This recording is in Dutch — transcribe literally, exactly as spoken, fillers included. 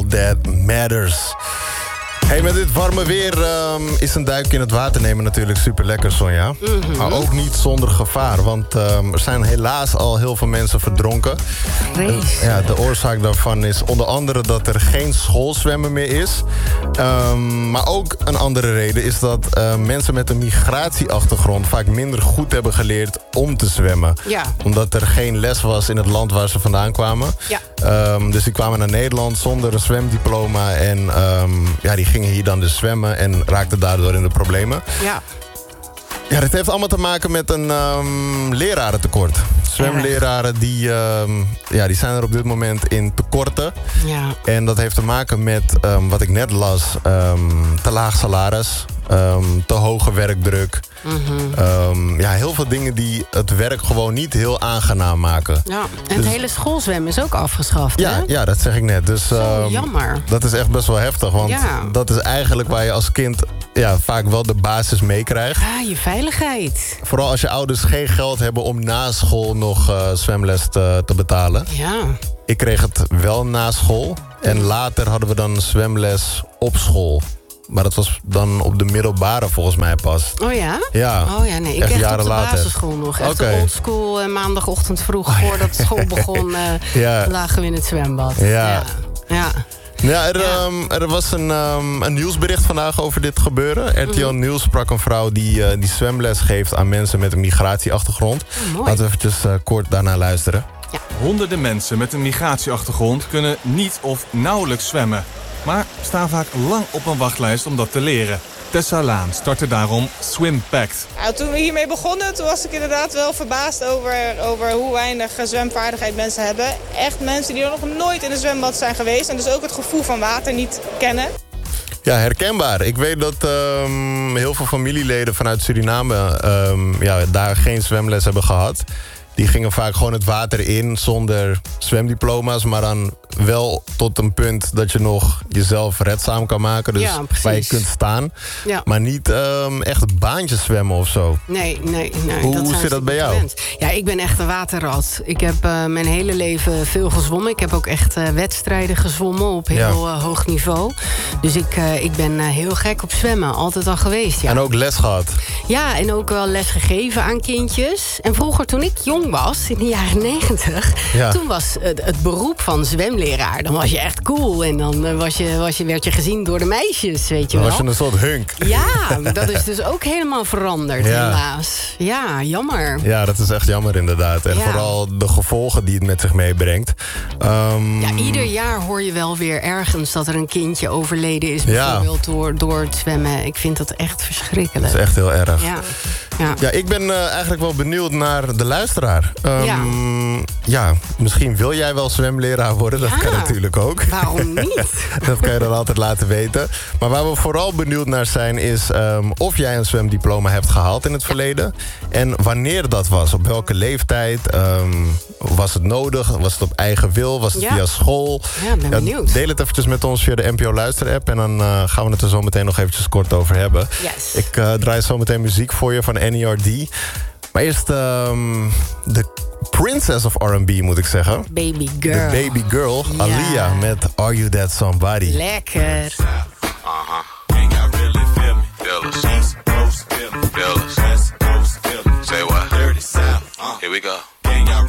All That Matters. Hey, met dit warme weer um, is een duik in het water nemen natuurlijk super lekker, Sonja. Mm-hmm. Maar ook niet zonder gevaar, want um, er zijn helaas al heel veel mensen verdronken. En, ja, de oorzaak daarvan is onder andere dat er geen schoolzwemmen meer is. Um, maar ook een andere reden is dat uh, mensen met een migratieachtergrond vaak minder goed hebben geleerd om te zwemmen. Ja. Omdat er geen les was in het land waar ze vandaan kwamen. Ja. Um, dus die kwamen naar Nederland zonder een zwemdiploma en um, ja, die gingen hier dan dus zwemmen en raakten daardoor in de problemen. Ja. Ja, dit heeft allemaal te maken met een um, lerarentekort. Zwemleraren die, um, ja, die zijn er op dit moment in tekorten. Ja. En dat heeft te maken met, um, wat ik net las, um, te laag salaris, um, te hoge werkdruk. Mm-hmm. Um, ja, heel veel dingen die het werk gewoon niet heel aangenaam maken. Ja. En dus, het hele schoolzwemmen is ook afgeschaft, ja, hè? Ja, dat zeg ik net. Dus, Zo um, jammer. Dat is echt best wel heftig, want ja. dat is eigenlijk waar je als kind ja, vaak wel de basis meekrijgt. Ja, je veiligheid. Vooral als je ouders geen geld hebben om na school nog uh, zwemles te, te betalen. Ja. Ik kreeg het wel na school. En later hadden we dan zwemles op school. Maar dat was dan op de middelbare volgens mij pas. Oh ja? Ja. Oh ja, nee. Ik echt kreeg jaren het op de later. basisschool nog. Echt Okay. oldschool, uh, maandagochtend vroeg voordat school begon. Uh, ja. lagen we in het zwembad. Ja. Ja. Ja. Ja, er, Ja. um, er was een, um, een nieuwsbericht vandaag over dit gebeuren. R T L mm-hmm. Nieuws sprak een vrouw die, uh, die zwemles geeft aan mensen met een migratieachtergrond. Oh, mooi. Laten we eventjes uh, kort daarna luisteren. Ja. Honderden mensen met een migratieachtergrond kunnen niet of nauwelijks zwemmen. Maar staan vaak lang op een wachtlijst om dat te leren. Tessa Laan startte daarom SwimPact. Nou, toen we hiermee begonnen, toen was ik inderdaad wel verbaasd over, over hoe weinig zwemvaardigheid mensen hebben. Echt mensen die er nog nooit in een zwembad zijn geweest en dus ook het gevoel van water niet kennen. Ja, herkenbaar. Ik weet dat um, heel veel familieleden vanuit Suriname um, ja, daar geen zwemles hebben gehad. Die gingen vaak gewoon het water in zonder zwemdiploma's, maar dan wel tot een punt dat je nog jezelf redzaam kan maken. Dus ja, waar je kunt staan. Ja. Maar niet um, echt baantjes zwemmen of zo. Nee, nee, nee. Hoe, dat hoe zit dat bij jou? Gewend. Ja, ik ben echt een waterrat. Ik heb uh, mijn hele leven veel gezwommen. Ik heb ook echt uh, wedstrijden gezwommen op heel ja. uh, hoog niveau. Dus ik, uh, ik ben uh, heel gek op zwemmen. Altijd al geweest, ja. En ook les gehad? Ja, en ook wel les gegeven aan kindjes. En vroeger, toen ik jong was, in de jaren negentig... Ja. toen was het, het beroep van zwemleraar. Dan was je echt cool. En dan was je, was je, werd je gezien door de meisjes, weet je dan wel. was je een soort hunk. Ja, dat is dus ook helemaal veranderd, ja. helaas. Ja, jammer. Ja, dat is echt jammer inderdaad. En ja. vooral de gevolgen die het met zich meebrengt. Um... Ja, ieder jaar hoor je wel weer ergens dat er een kindje overleden is. Bijvoorbeeld ja. door, door het zwemmen. Ik vind dat echt verschrikkelijk. Dat is echt heel erg. Ja. Ja. ja, ik ben uh, eigenlijk wel benieuwd naar de luisteraar. Um, ja. ja, misschien wil jij wel zwemleraar worden. Dat ja. kan natuurlijk ook. Waarom niet? Dat kan je dan altijd laten weten. Maar waar we vooral benieuwd naar zijn is um, of jij een zwemdiploma hebt gehaald in het verleden. En wanneer dat was. Op welke leeftijd. Um, was het nodig? Was het op eigen wil? Was het ja. via school? Ja, ben benieuwd. Ja, deel het eventjes met ons via de N P O Luister app. En dan uh, gaan we het er zo meteen nog eventjes kort over hebben. Yes. Ik uh, draai zo meteen muziek voor je van N E R D. Maar eerst um, de princess of R and B, moet ik zeggen. Baby girl. De baby girl, ja. Aaliyah met Are You That Somebody. Lekker. Uh-huh. Can y'all really feel me? Feel us. East Coast, feel me. Feel us. West Coast, feel me. Say what? Dirty South. Uh. Here we go.